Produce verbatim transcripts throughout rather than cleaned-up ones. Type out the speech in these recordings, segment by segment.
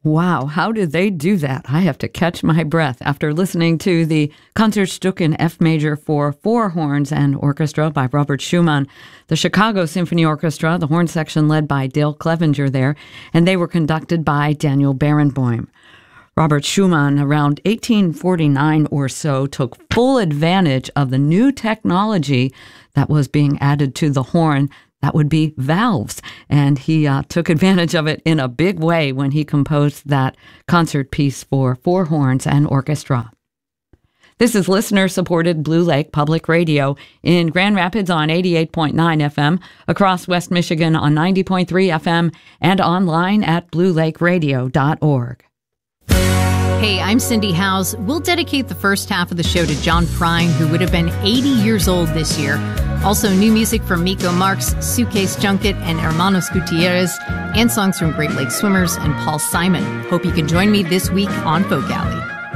Wow, how did they do that? I have to catch my breath after listening to the Concertstück in F major for four horns and orchestra by Robert Schumann, the Chicago Symphony Orchestra, the horn section led by Dale Clevenger there, and they were conducted by Daniel Barenboim. Robert Schumann, around eighteen forty-nine or so, took full advantage of the new technology that was being added to the horn. That would be valves. And he uh, took advantage of it in a big way when he composed that concert piece for four horns and orchestra. This is listener-supported Blue Lake Public Radio in Grand Rapids on eighty-eight point nine F M, across West Michigan on ninety point three F M, and online at blue lake radio dot org. Hey, I'm Cindy Howes. We'll dedicate the first half of the show to John Prine, who would have been eighty years old this year. Also, new music from Miko Marks, Suitcase Junket, and Hermanos Gutierrez, and songs from Great Lakes Swimmers and Paul Simon. Hope you can join me this week on Folk Alley.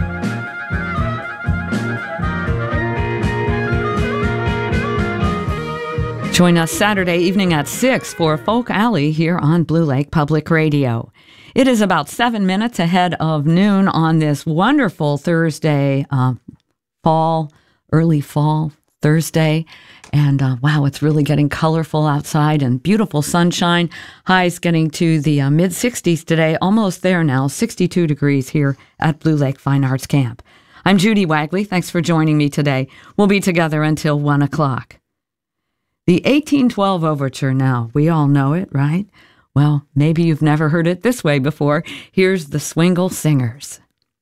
Join us Saturday evening at six for Folk Alley here on Blue Lake Public Radio. It is about seven minutes ahead of noon on this wonderful Thursday, uh, fall, early fall Thursday. And uh, wow, it's really getting colorful outside and beautiful sunshine. Highs getting to the uh, mid sixties today, almost there now, sixty-two degrees here at Blue Lake Fine Arts Camp. I'm Judy Wagley. Thanks for joining me today. We'll be together until one o'clock. The eighteen twelve Overture now, we all know it, right? Well, maybe you've never heard it this way before. Here's the Swingle Singers.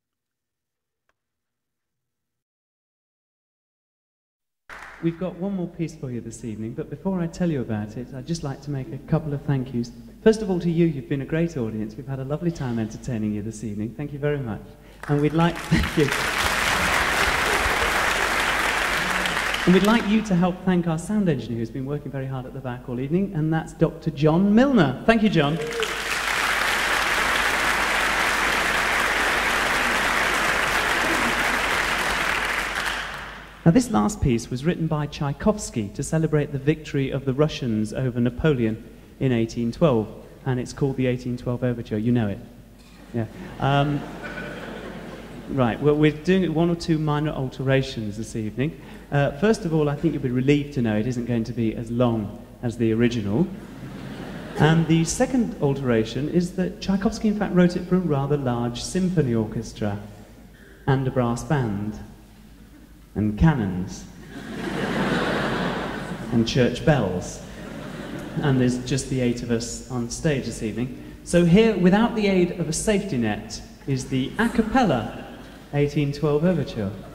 We've got one more piece for you this evening, but before I tell you about it, I'd just like to make a couple of thank yous. First of all, to you, you've been a great audience. We've had a lovely time entertaining you this evening. Thank you very much. And we'd like, thank you. And we'd like you to help thank our sound engineer who's been working very hard at the back all evening, and that's Doctor John Milner. Thank you, John. Now, this last piece was written by Tchaikovsky to celebrate the victory of the Russians over Napoleon in eighteen twelve, and it's called the eighteen twelve Overture. You know it. Yeah. Um, right, well, we're doing one or two minor alterations this evening. Uh, first of all, I think you'll be relieved to know it isn't going to be as long as the original. And the second alteration is that Tchaikovsky, in fact, wrote it for a rather large symphony orchestra and a brass band. And cannons, and church bells, and there's just the eight of us on stage this evening. So here, without the aid of a safety net, is the a cappella eighteen twelve Overture.